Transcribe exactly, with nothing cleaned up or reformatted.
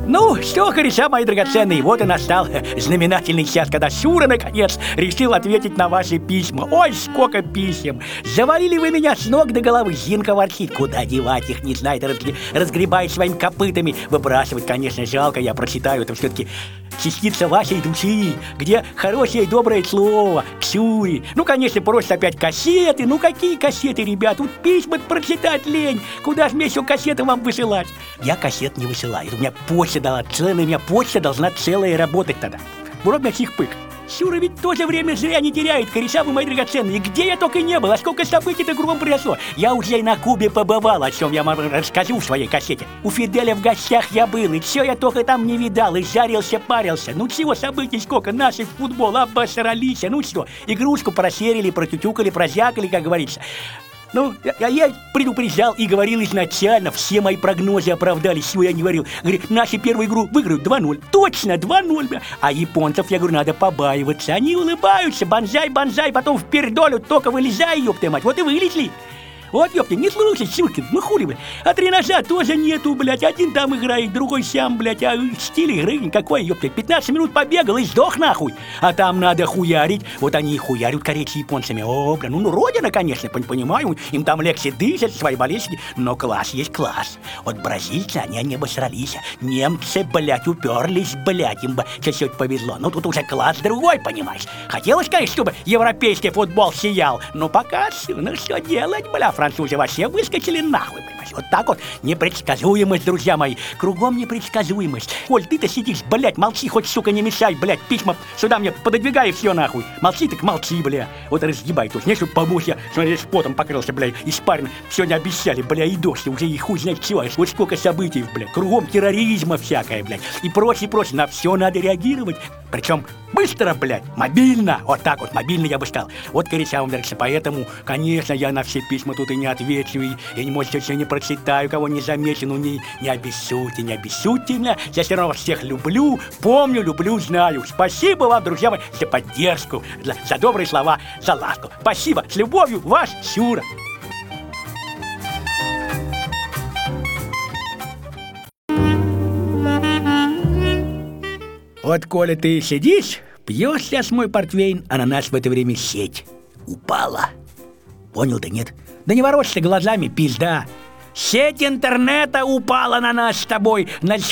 Ну, что, кореша мои драгоценные, вот и настал знаменательный час, когда Шура, наконец, решил ответить на ваши письма. Ой, сколько писем! Завалили вы меня с ног до головы. Зинка ворчит, куда девать их, не знает, разгр... разгребает своими копытами. Выбрасывать, конечно, жалко, я прочитаю, это все-таки частица вашей души, где хорошее и доброе слово к Шуре. Ну, конечно, просто опять кассеты. Ну, какие кассеты, ребят? Тут письма прочитать лень. Куда же мне еще кассеты вам высылать? Я кассет не высылаю. У меня почта дала целая, у меня почта должна целая работать тогда. Вроде чих-пык. Шура ведь тоже время зря не теряет, кореша вы мои драгоценные. Где я только не был, а сколько событий-то кругом произошло. Я уже и на Кубе побывал, о чем я вам расскажу в своей кассете. У Фиделя в гостях я был, и все я только там не видал, и жарился, парился. Ну чего событий сколько, наши в футбол обосрались. Ну что, игрушку просерили, протютюкали, прозякали, как говорится. Ну, я, я предупреждал и говорил изначально, все мои прогнозы оправдались, чего я не говорил. Говорит, наши первую игру выиграют два ноль. Точно, два ноль. А японцев, я говорю, надо побаиваться. Они улыбаются, банзай, банзай, потом в пердолю только вылезай, ёпта мать. Вот и вылезли. Вот, ёпта, не слушай, Щуркин, ну хули, блядь. А тренажа тоже нету, блядь. Один там играет, другой сям, блядь. А стиль игры никакой, ёпта. пятнадцать минут побегал и сдох нахуй. А там надо хуярить. Вот они и хуярят корейцы японцами. О, блядь, ну, ну родина, конечно, понимаю. Им там легче дышать, свои болезни. Но класс есть класс. Вот бразильцы, они не обосрались. Немцы, блядь, уперлись, блядь. Им бы чуть-чуть повезло. Ну, тут уже класс другой, понимаешь. Хотелось, конечно, чтобы европейский футбол сиял. Но пока, ну, что делать, блядь. Французы вообще выскочили нахуй, понимаешь? Вот так вот непредсказуемость, друзья мои. Кругом непредсказуемость. Коль, ты-то сидишь, блядь, молчи, хоть, сука, не мешай, блядь, письма сюда мне пододвигай и все нахуй. Молчи, так молчи, бля. Вот разъебай тут. Не, чтобы помочь я, смотри, с потом покрылся, бля, испарен. Сегодня обещали, бля, и дождь, уже и хуй знает чего. Вот сколько событий, бля. Кругом терроризма всякое, блядь. И прочее, прочее. На все надо реагировать. Причем быстро, блядь, мобильно. Вот так вот, мобильно я бы сказал. Вот, кореша, вам верится. Поэтому, конечно, я на все письма тут и не отвечу, и, и может, все не прочитаю, кого не замечу. Ну, не, не обессудьте, не обессудьте меня. Я все равно вас всех люблю, помню, люблю, знаю. Спасибо вам, друзья мои, за поддержку, за, за добрые слова, за ласку. Спасибо. С любовью, ваш Шура. Вот, Коля, ты сидишь, пьешь сейчас мой портвейн, а на нас в это время сеть упала. Понял ты, нет? Да не ворочайся глазами, пизда. Сеть интернета упала на нас с тобой.